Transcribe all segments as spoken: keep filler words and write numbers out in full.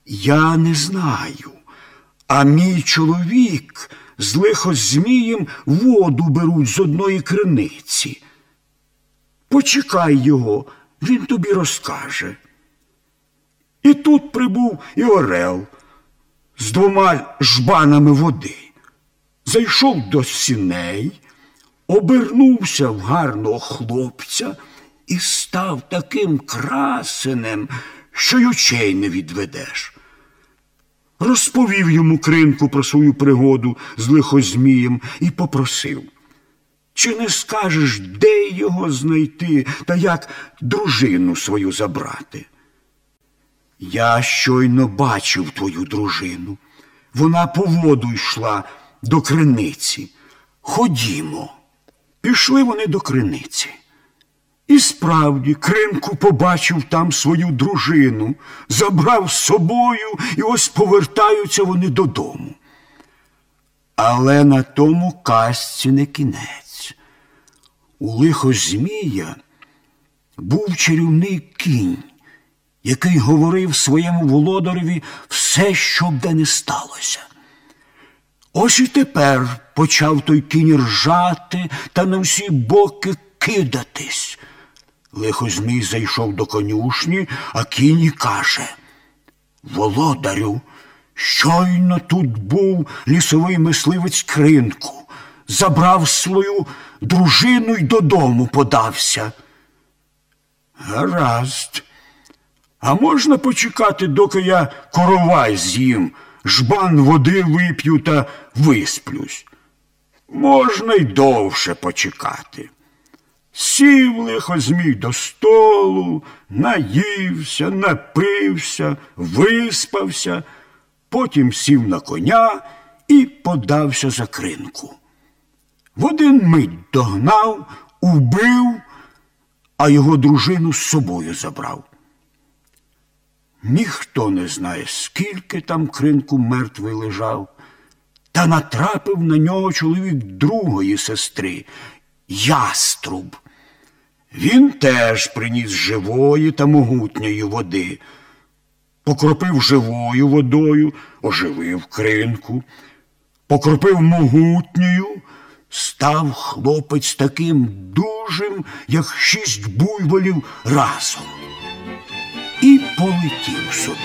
Я не знаю, а мій чоловік з лихозмієм воду беруть з одної криниці. Почекай його, він тобі розкаже. І тут прибув і орел з двома жбанами води. Зайшов до сіней, обернувся в гарного хлопця і став таким красенем, що й очей не відведеш. Розповів йому Кринку про свою пригоду з лихозмієм і попросив: чи не скажеш, де його знайти та як дружину свою забрати? Я щойно бачив твою дружину. Вона по воду йшла до криниці. Ходімо. Пішли вони до криниці. І справді Кринку побачив там свою дружину, забрав з собою, і ось повертаються вони додому. Але на тому казці не кінець. У лихозмія був чарівний кінь, який говорив своєму володареві все, що б де не сталося. Ось і тепер почав той кінь ржати та на всі боки кидатись. Лихозмій зайшов до конюшні, а кінь і каже: володарю, щойно тут був лісовий мисливець Кринку, забрав свою дружину й додому подався. Гаразд. А можна почекати, доки я коровай з'їм, жбан води вип'ю та висплюсь? Можна й довше почекати. Сів лихозмій до столу, наївся, напився, виспався, потім сів на коня і подався за Кринку. В один мить догнав, убив, а його дружину з собою забрав. Ніхто не знає, скільки там Кринку мертвий лежав, та натрапив на нього чоловік другої сестри, Яструб. Він теж приніс живої та могутньої води, покропив живою водою, оживив Кринку, покропив могутньою, став хлопець таким дужим, як шість буйволів разом. І полетів собі.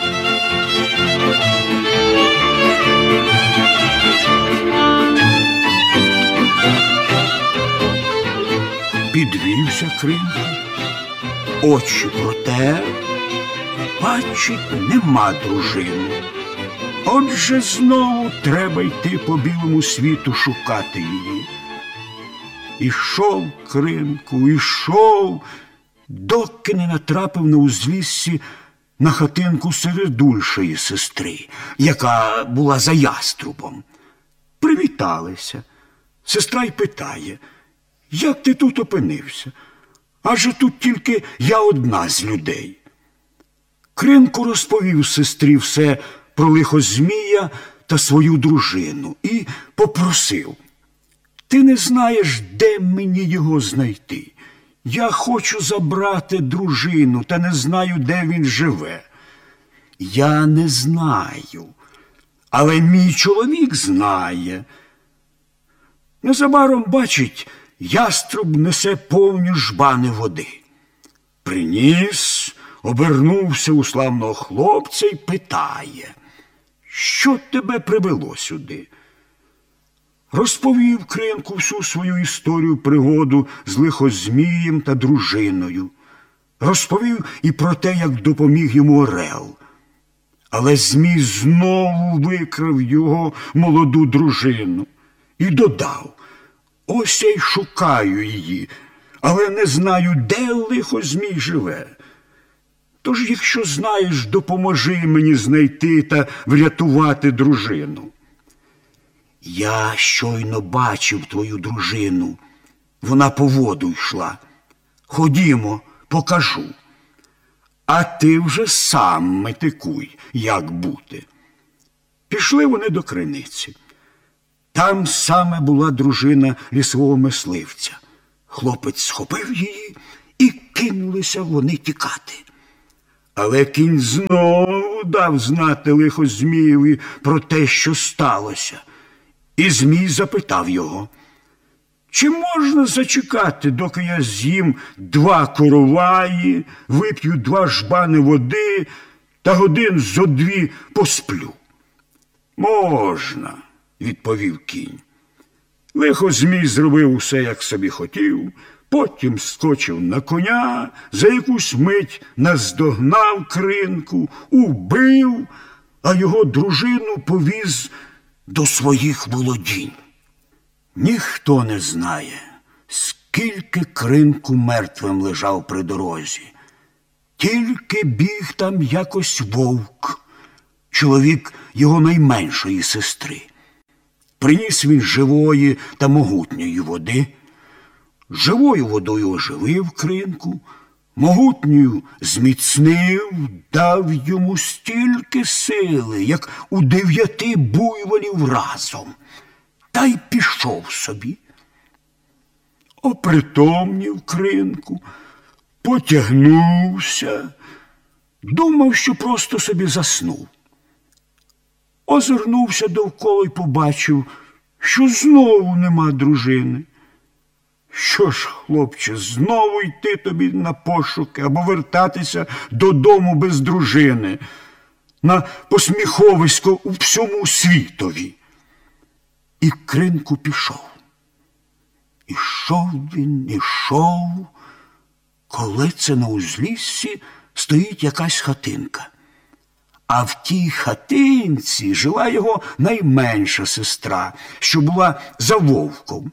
Підвівся Кринка, очі протер, бачить, нема дружини. Отже, знову треба йти по білому світу шукати її. Ішов Кринку, ішов, доки не натрапив на узліссі на хатинку середульшої сестри, яка була за Яструбом. Привіталися. Сестра й питає: як ти тут опинився? Адже тут тільки я одна з людей. Кринку розповів сестрі все про лихозмія та свою дружину і попросив: ти не знаєш, де мені його знайти? Я хочу забрати дружину, та не знаю, де він живе. Я не знаю, але мій чоловік знає. Незабаром, бачить, Яструб несе повні жбани води. Приніс, обернувся у славного хлопця й питає: що тебе привело сюди? Розповів Кринку всю свою історію пригоду з лихозмієм та дружиною. Розповів і про те, як допоміг йому орел. Але змій знову викрав його молоду дружину і додав: ось я й шукаю її, але не знаю, де лихозмій живе. Тож, якщо знаєш, допоможи мені знайти та врятувати дружину. Я щойно бачив твою дружину. Вона по воду йшла. Ходімо, покажу. А ти вже сам метикуй, як бути. Пішли вони до криниці. Там саме була дружина лісового мисливця. Хлопець схопив її, і кинулися вони тікати. Але кінь знову знову дав знати лихо Змієві про те, що сталося. І Змій запитав його: чи можна зачекати, доки я з'їм два короваї, вип'ю два жбани води та годин зо дві посплю? Можна, відповів кінь. Лихо Змій зробив усе, як собі хотів, потім скочив на коня, за якусь мить наздогнав Кринку, убив, а його дружину повіз до своїх володінь. Ніхто не знає, скільки Кринку мертвим лежав при дорозі. Тільки біг там якось вовк, чоловік його найменшої сестри. Приніс він живої та могутньої води, живою водою оживив Кринку, могутньою зміцнив, дав йому стільки сили, як у дев'яти буйволів разом, та й пішов собі. Опритомнів Кринку, потягнувся, думав, що просто собі заснув. Озирнувся довкола й побачив, що знову нема дружини. Що ж, хлопче, знову йти тобі на пошуки або вертатися додому без дружини, на посміховисько у всьому світові? І Кринку пішов. Ішов він, ішов, коли це на узліссі стоїть якась хатинка. А в тій хатинці жила його найменша сестра, що була за вовком.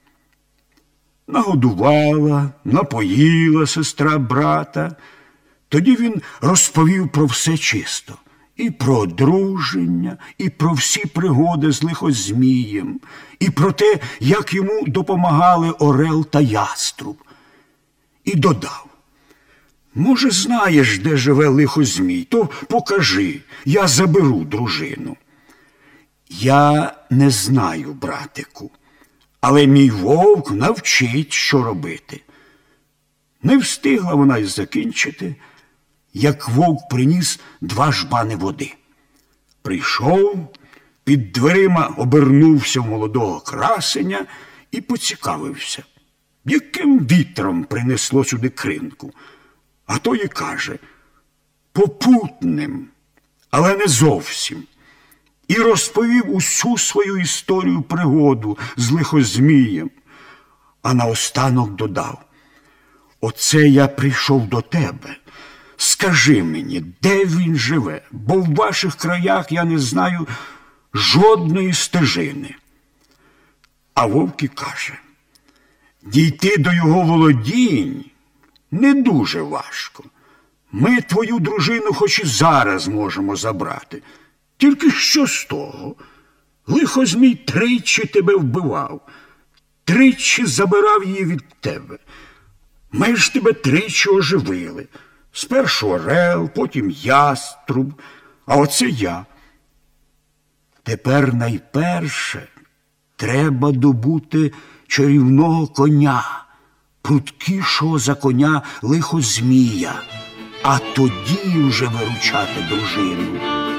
Нагодувала, напоїла сестра брата. Тоді він розповів про все чисто. І про одруження, і про всі пригоди з лихозмієм, і про те, як йому допомагали орел та яструб. І додав: може, знаєш, де живе лихозмій, то покажи, я заберу дружину. Я не знаю, братику, але мій вовк навчить, що робити. Не встигла вона й закінчити, як вовк приніс два жбани води. Прийшов, під дверима обернувся в молодого красеня і поцікавився, яким вітром принесло сюди Кринку. А той і каже: попутним, але не зовсім. І розповів усю свою історію пригоду з лихозмієм. А наостанок додав: оце я прийшов до тебе. Скажи мені, де він живе, бо в ваших краях я не знаю жодної стежини. А вовк і каже: дійти до його володінь не дуже важко. Ми твою дружину хоч і зараз можемо забрати. Тільки що з того? Лихозмій тричі тебе вбивав, тричі забирав її від тебе. Ми ж тебе тричі оживили. Спершу орел, потім яструб, а оце я. Тепер найперше треба добути чарівного коня, пруткішого за коня лихозмія, а тоді вже виручати дружину.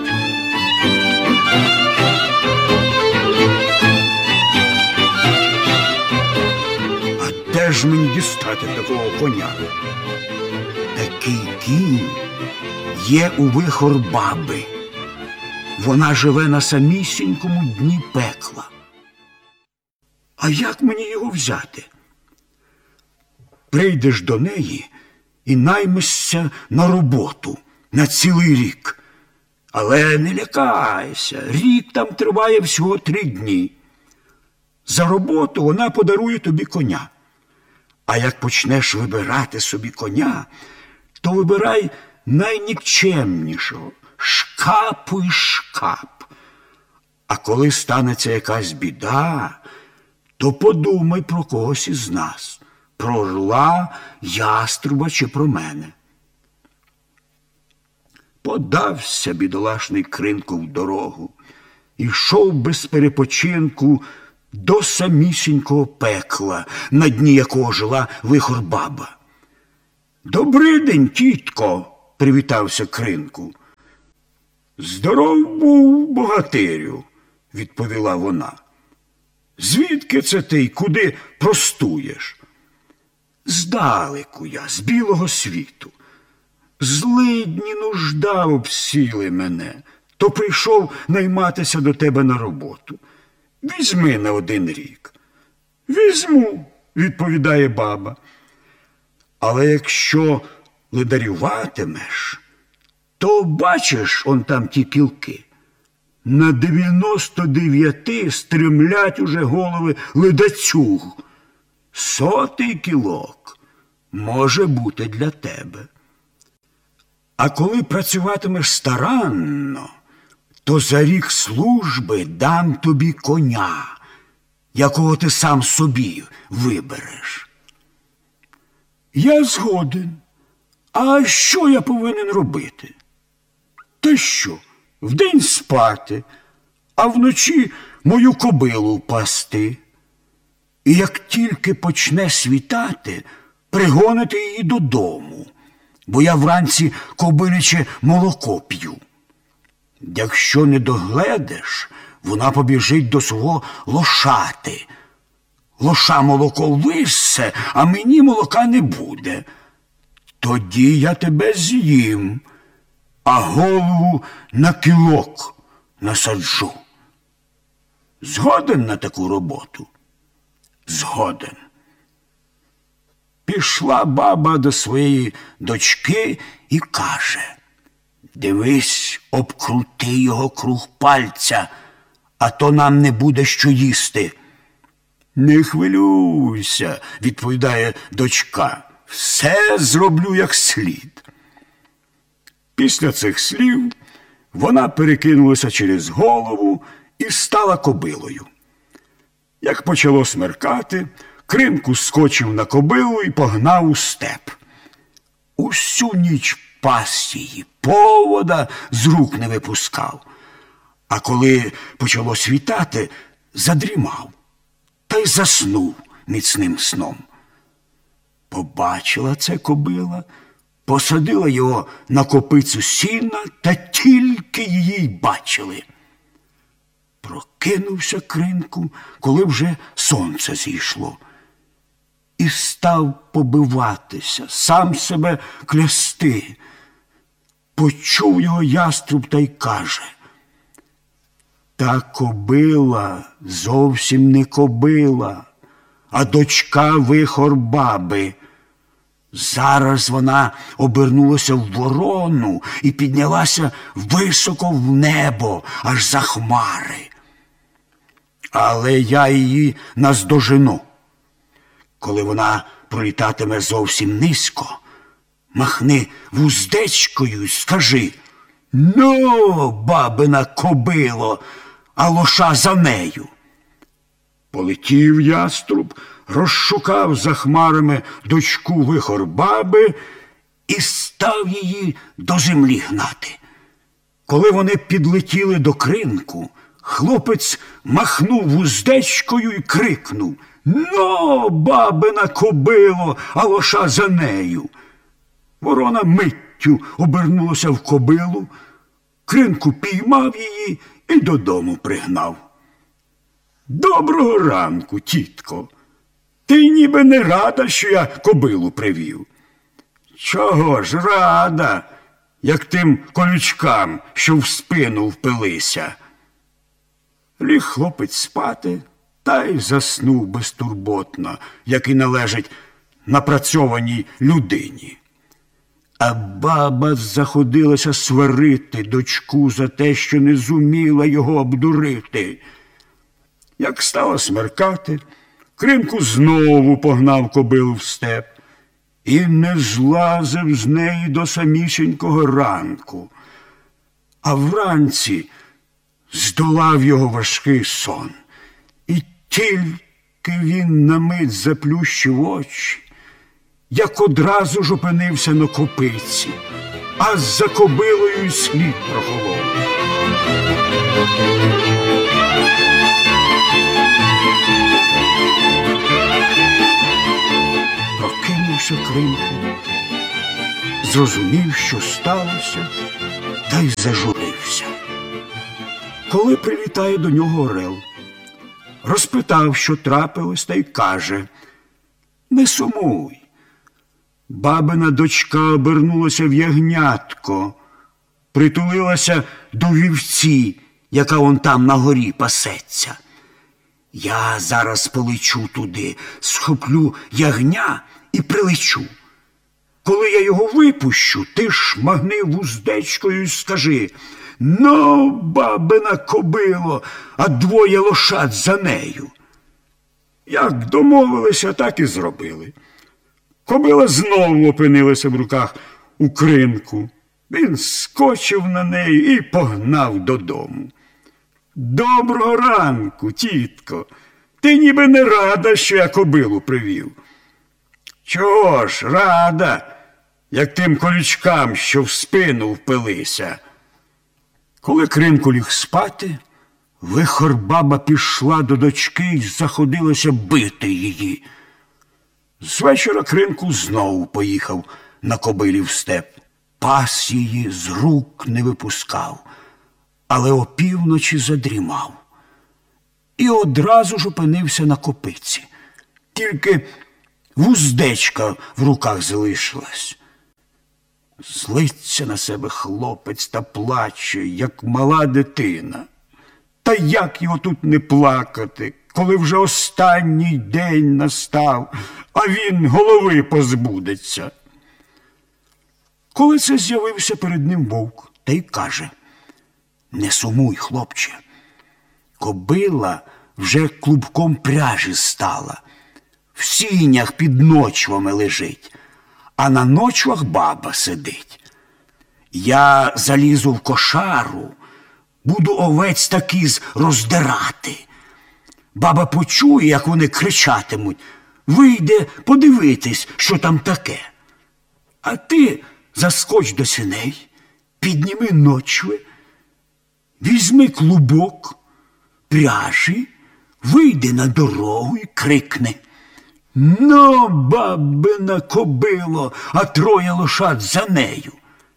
А де ж мені дістати такого коня? Такий кінь є у Вихор-баби. Вона живе на самісінькому дні пекла. А як мені його взяти? Прийдеш до неї і наймешся на роботу на цілий рік. Але не лякайся, рік там триває всього три дні. За роботу вона подарує тобі коня. А як почнеш вибирати собі коня, то вибирай найнікчемнішого, шкапу й шкап. А коли станеться якась біда, то подумай про когось із нас, про орла, яструба чи про мене. Подався бідолашний Кринку в дорогу, ішов без перепочинку до самісінького пекла, на дні якого жила Вихор-баба. «Добрий день, тітко!» – привітався Кринку. Здоров був, богатирю, відповіла вона. Звідки це ти й куди простуєш? Здалеку я, з білого світу. Злидні нужда обсіли мене, то прийшов найматися до тебе на роботу. Візьми на один рік. Візьму, відповідає баба. Але якщо ледарюватимеш, то бачиш он там ті кілки. На дев'яносто дев'яти стремлять уже голови ледацюг. Сотий кілок може бути для тебе. А коли працюватимеш старанно, то за рік служби дам тобі коня, якого ти сам собі вибереш. Я згоден. А що я повинен робити? Та що? Вдень спати, а вночі мою кобилу пасти. І як тільки почне світати, пригонити її додому, бо я вранці кобиляче молоко п'ю. Якщо не догледиш, вона побіжить до свого лошати. Лоша молоко виссе, а мені молока не буде. Тоді я тебе з'їм, а голову на кілок насаджу. Згоден на таку роботу? Згоден. Пішла баба до своєї дочки і каже: дивись, обкрути його круг пальця, а то нам не буде що їсти. Не хвилюйся, відповідає дочка, все зроблю як слід. Після цих слів вона перекинулася через голову і стала кобилою. Як почало смеркати, Кримку скочив на кобилу і погнав у степ. Усю ніч пас її, повода з рук не випускав. А коли почало світати, задрімав та й заснув міцним сном. Побачила це кобила, посадила його на копицю сіна, та тільки її й бачили. Прокинувся Кримку, коли вже сонце зійшло, і став побиватися, сам себе клясти. Почув його яструб та й каже: та кобила зовсім не кобила, а дочка вихор баби. Зараз вона обернулася в ворону і піднялася високо в небо, аж за хмари. Але я її наздожену. Коли вона пролітатиме зовсім низько, махни вуздечкою і скажи: ну, бабина кобило, а лоша за нею. Полетів яструб, розшукав за хмарами дочку вихор баби і став її до землі гнати. Коли вони підлетіли до Кримку, хлопець махнув вуздечкою і крикнув: ну, бабина кобило, а лоша за нею. Ворона миттю обернулася в кобилу, Кримку піймав її і додому пригнав. Доброго ранку, тітко. Ти ніби не рада, що я кобилу привів. Чого ж рада, як тим колючкам, що в спину впилися. Ліг хлопець спати, та й заснув безтурботно, як і належить напрацьованій людині. А баба заходилася сварити дочку за те, що не зуміла його обдурити. Як стало смеркати, Кримку знову погнав кобилу в степ і не злазив з неї до самісінького ранку. А вранці здолав його важкий сон. І тільки він на мить заплющив очі, як одразу ж опинився на копиці, а за кобилою й слід прохолов. Прокинувся Кримку, зрозумів, що сталося, та й зажурився. коли прилітає до нього орел. Розпитав, що трапилось, та й каже: «Не сумуй. Бабина дочка обернулася в ягнятко, притулилася до вівці, яка он там на горі пасеться. Я зараз полечу туди, схоплю ягня і прилечу. Коли я його випущу, ти шмагни вуздечкою і скажи: «Ну, бабина кобило, а двоє лошад за нею». Як домовилися, так і зробили. Кобила знову опинилася в руках у кринку. Він скочив на неї і погнав додому. «Доброго ранку, тітко! Ти ніби не рада, що я кобилу привів». «Чого ж, рада, як тим колючкам, що в спину впилися». Коли Кринку ліг спати, Вихор-баба пішла до дочки і заходилася бити її. З вечора Кринку знову поїхав на кобилі в степ. Пас її з рук не випускав, але опівночі задрімав. І одразу ж опинився на копиці. Тільки вуздечка в руках залишилась. Злиться на себе хлопець та плаче, як мала дитина. Та як його тут не плакати, коли вже останній день настав, а він голови позбудеться. Коли це з'явився перед ним вовк, та й каже: «Не сумуй, хлопче, кобила вже клубком пряжі стала, в сінях під ночвами лежить, а на ночвах баба сидить. Я залізу в кошару, буду овець такіз роздирати. Баба почує, як вони кричатимуть, вийде подивитись, що там таке. А ти заскоч до сіней, підніми ночви, візьми клубок, пряжі, вийди на дорогу і крикни: «Ну, бабина кобило, а троє лошад за нею».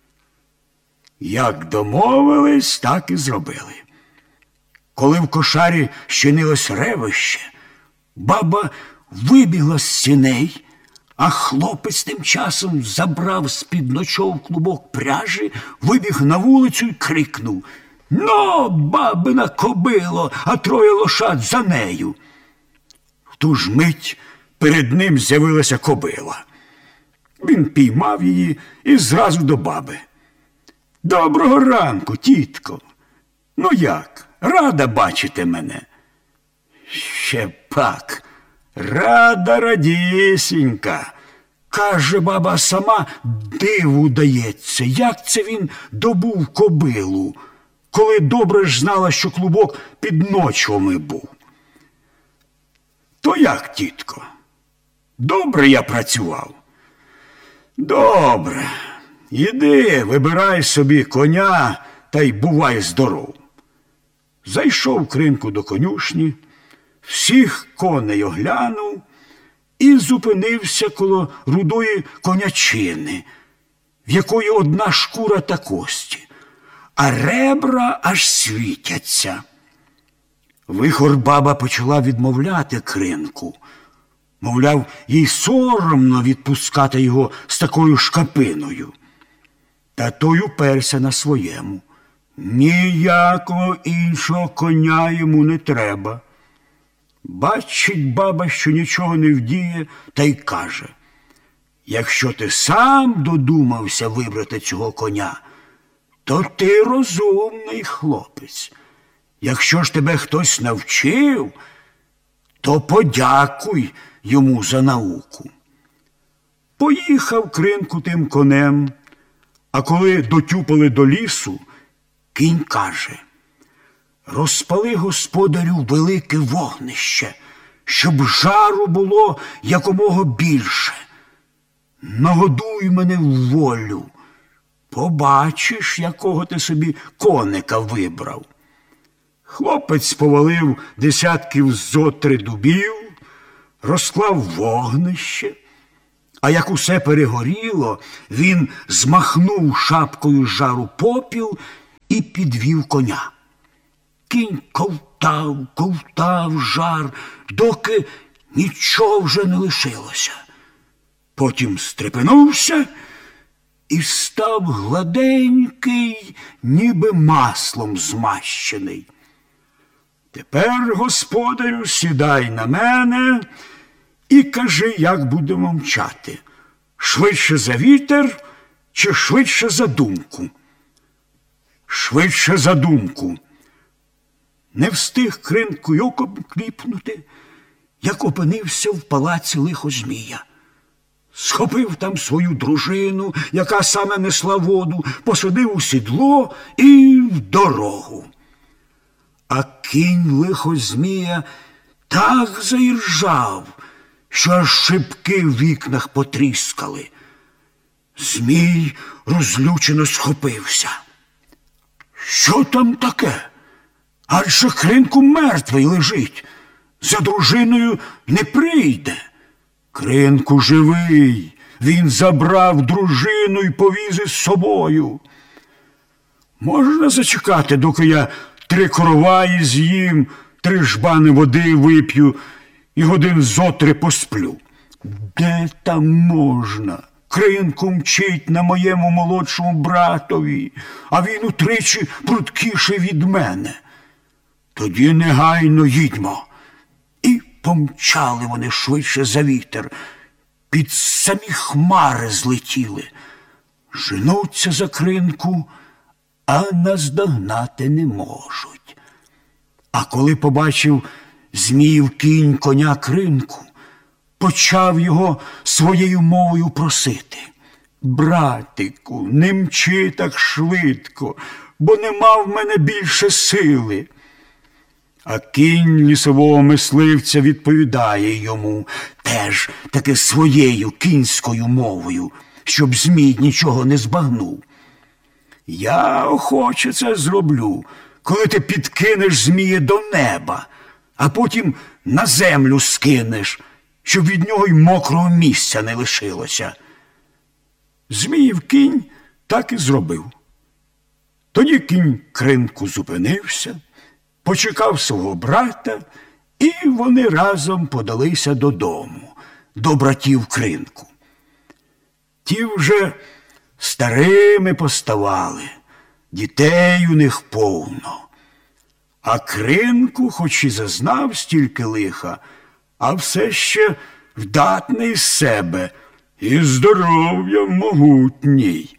Як домовились, так і зробили. Коли в кошарі щинилось ревище, баба вибігла з сіней, а хлопець тим часом забрав з-під ночов клубок пряжі, вибіг на вулицю і крикнув: «Ну, бабина кобило, а троє лошад за нею». В ту ж мить перед ним з'явилася кобила. Він піймав її і зразу до баби. «Доброго ранку, тітко! Ну як, рада бачити мене?» «Ще пак, рада радісінька!» Каже баба, сама диву дається, як це він добув кобилу, коли добре ж знала, що клубок під ночвами був. «То як, тітко? Добре я працював?» «Добре. Іди, вибирай собі коня та й бувай здоров». Зайшов Кринку до конюшні, всіх коней оглянув і зупинився коло рудої конячини, в якої одна шкура та кості, а ребра аж світяться. Вихор-баба почала відмовляти Кринку. Мовляв, їй соромно відпускати його з такою шкапиною. Та той уперся на своєму. Ніякого іншого коня йому не треба. Бачить баба, що нічого не вдіє, та й каже: «Якщо ти сам додумався вибрати цього коня, то ти розумний хлопець. Якщо ж тебе хтось навчив, то подякуй йому за науку». Поїхав Кринку тим конем, а коли дотюпали до лісу, кінь каже: «Розпали, господарю, велике вогнище, щоб жару було якомога більше. Нагодуй мене в волю, побачиш, якого ти собі коника вибрав». Хлопець повалив десятків зо три дубів, розклав вогнище, а як усе перегоріло, він змахнув шапкою з жару попіл і підвів коня. Кінь ковтав, ковтав жар, доки нічого вже не лишилося. Потім стрепенувся і став гладенький, ніби маслом змащений. Тепер, господарю, сідай на мене і кажи, як будемо мчати. Швидше за вітер чи швидше за думку? Швидше за думку. Не встиг Кринку й оком кліпнути, як опинився в палаці лихозмія. Схопив там свою дружину, яка саме несла воду, посадив у сідло і в дорогу. А кінь лихозмія так заіржав, що аж шибки в вікнах потріскали. Змій розлючено схопився. Що там таке? Адже Кринку мертвий лежить, за дружиною не прийде. Кринку живий, він забрав дружину і повіз із собою. Можна зачекати, доки я три короваї з'їм, три жбани води вип'ю і годин зо три посплю? Де там можна? Кринку мчить на моєму молодшому братові, а він утричі прудкіший від мене. Тоді негайно їдьмо. І помчали вони швидше за вітер, під самі хмари злетіли. Женуться за Кринку, а наздогнати не можуть. А коли побачив Зміїв кінь коня Кринку, почав його своєю мовою просити. Братику, не мчи так швидко, бо нема в мене більше сили. А кінь лісового мисливця відповідає йому теж таки своєю кінською мовою, щоб Змій нічого не збагнув. Я охоче це зроблю, коли ти підкинеш Змія до неба, а потім на землю скинеш, щоб від нього й мокрого місця не лишилося. Зміїв кінь так і зробив. Тоді кінь Кринку зупинився, почекав свого брата, і вони разом подалися додому, до братів Кринку. Ті вже старими поставали, дітей у них повно. А Кринку, хоч і зазнав стільки лиха, а все ще вдатний з себе і здоров'ям могутній.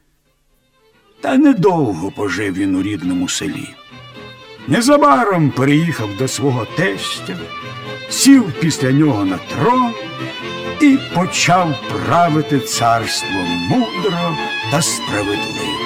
Та недовго пожив він у рідному селі. Незабаром переїхав до свого тестя, сів після нього на трон і почав правити царством мудро та справедливо.